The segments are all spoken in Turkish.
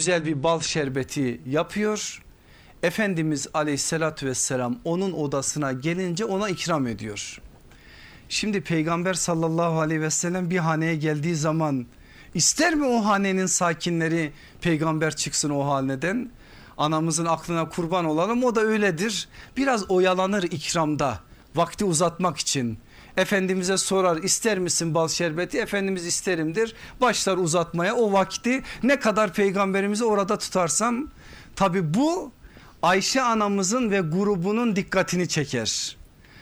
güzel bir bal şerbeti yapıyor. Efendimiz aleyhissalatü vesselam onun odasına gelince ona ikram ediyor. Şimdi Peygamber sallallahu aleyhi ve sellem bir haneye geldiği zaman ister mi o hanenin sakinleri peygamber çıksın o haneden? Anamızın aklına kurban olalım, o da öyledir. Biraz oyalanır ikramda, vakti uzatmak için. Efendimiz'e sorar, ister misin bal şerbeti? Efendimiz isterimdir. Başlar uzatmaya, o vakti ne kadar peygamberimizi orada tutarsam. Tabi bu Ayşe anamızın ve grubunun dikkatini çeker.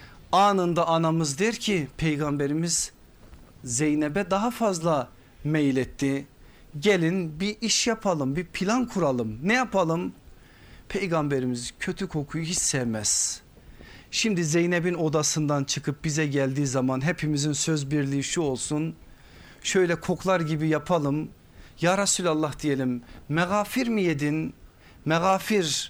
Anında anamız der ki peygamberimiz Zeynep'e daha fazla meyletti. Gelin bir iş yapalım, bir plan kuralım. Ne yapalım? Peygamberimiz kötü kokuyu hiç sevmez. Şimdi Zeynep'in odasından çıkıp bize geldiği zaman hepimizin söz birliği şu olsun. Şöyle koklar gibi yapalım. Ya Resulallah diyelim, megafir mi yedin? Megafir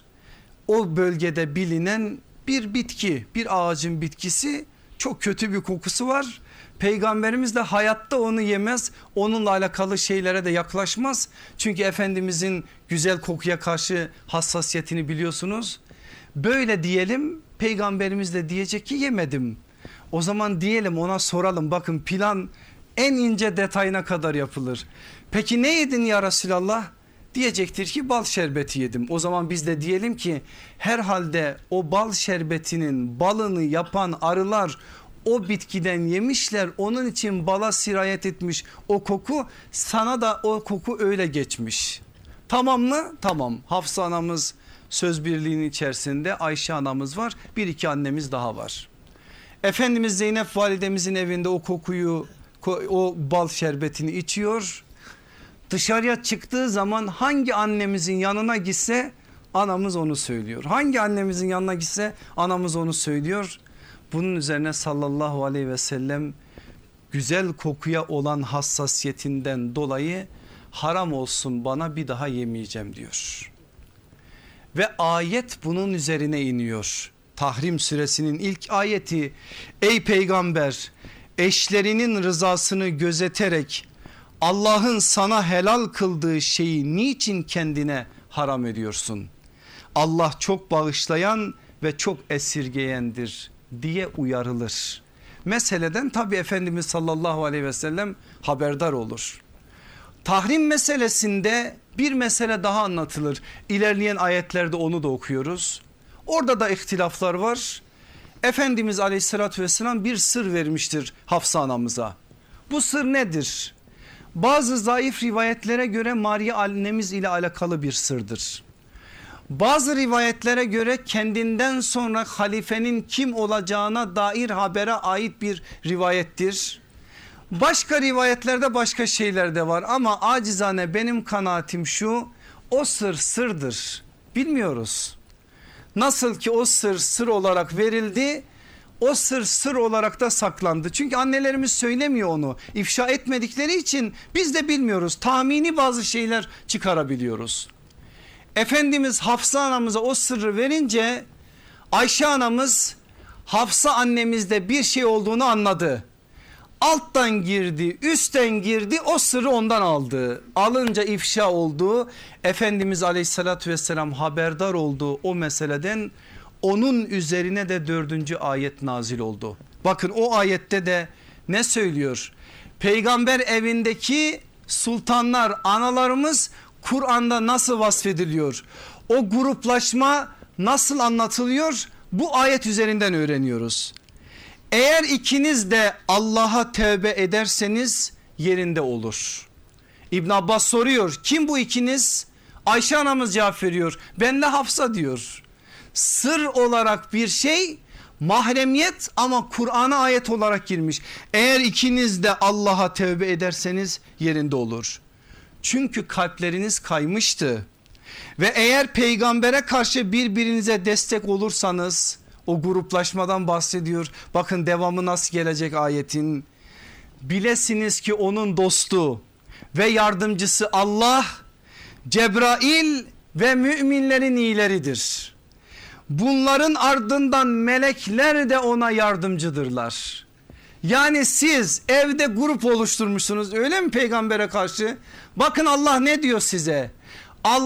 o bölgede bilinen bir bitki, bir ağacın bitkisi, çok kötü bir kokusu var. Peygamberimiz de hayatta onu yemez, onunla alakalı şeylere de yaklaşmaz. Çünkü Efendimizin güzel kokuya karşı hassasiyetini biliyorsunuz. Böyle diyelim, peygamberimiz de diyecek ki yemedim. O zaman diyelim, ona soralım, bakın plan en ince detayına kadar yapılır. Peki ne yedin ya Resulallah? Diyecektir ki bal şerbeti yedim. O zaman biz de diyelim ki herhalde o bal şerbetinin balını yapan arılar o bitkiden yemişler, onun için bala sirayet etmiş o koku, sana da o koku öyle geçmiş. Tamam mı? Tamam. Hafsa anamız söz birliğinin içerisinde, Ayşe anamız var, bir iki annemiz daha var. Efendimiz Zeynep validemizin evinde o kokuyu, o bal şerbetini içiyor. Dışarıya çıktığı zaman hangi annemizin yanına gitse anamız onu söylüyor. Hangi annemizin yanına gitse anamız onu söylüyor. Bunun üzerine sallallahu aleyhi ve sellem güzel kokuya olan hassasiyetinden dolayı haram olsun bana, bir daha yemeyeceğim diyor. Ve ayet bunun üzerine iniyor. Tahrim suresinin ilk ayeti, ey peygamber, eşlerinin rızasını gözeterek Allah'ın sana helal kıldığı şeyi niçin kendine haram ediyorsun? Allah çok bağışlayan ve çok esirgeyendir diye uyarılır. Meseleden tabi Efendimiz sallallahu aleyhi ve sellem haberdar olur. Tahrim meselesinde bir mesele daha anlatılır. İlerleyen ayetlerde onu da okuyoruz. Orada da ihtilaflar var. Efendimiz aleyhissalatü vesselam bir sır vermiştir Hafsa anamıza. Bu sır nedir? Bazı zayıf rivayetlere göre Maria annemiz ile alakalı bir sırdır. Bazı rivayetlere göre kendinden sonra halifenin kim olacağına dair habere ait bir rivayettir. Başka rivayetlerde başka şeyler de var ama acizane benim kanaatim şu: o sır sırdır, bilmiyoruz. Nasıl ki o sır sır olarak verildi, o sır sır olarak da saklandı. Çünkü annelerimiz söylemiyor, onu ifşa etmedikleri için biz de bilmiyoruz. Tahmini bazı şeyler çıkarabiliyoruz. Efendimiz Hafsa anamıza o sırrı verince Ayşe anamız Hafsa annemizde bir şey olduğunu anladı. Alttan girdi, üstten girdi, o sırrı ondan aldı. Alınca ifşa oldu. Efendimiz aleyhissalatü vesselam haberdar oldu o meseleden. Onun üzerine de 4. ayet nazil oldu. Bakın o ayette de ne söylüyor? Peygamber evindeki sultanlar, analarımız Kur'an'da nasıl vasfediliyor? O gruplaşma nasıl anlatılıyor? Bu ayet üzerinden öğreniyoruz. Eğer ikiniz de Allah'a tevbe ederseniz yerinde olur. İbn Abbas soruyor, kim bu ikiniz? Ayşe anamız cevap veriyor, benle Hafsa diyor. Sır olarak bir şey, mahremiyet ama Kur'an'a ayet olarak girmiş. Eğer ikiniz de Allah'a tevbe ederseniz yerinde olur. Çünkü kalpleriniz kaymıştı ve eğer peygambere karşı birbirinize destek olursanız, o gruplaşmadan bahsediyor. Bakın devamı nasıl gelecek ayetin. Bilesiniz ki onun dostu ve yardımcısı Allah, Cebrail ve müminlerin iyileridir. Bunların ardından melekler de ona yardımcıdırlar. Yani siz evde grup oluşturmuşsunuz, öyle mi peygambere karşı? Bakın Allah ne diyor size?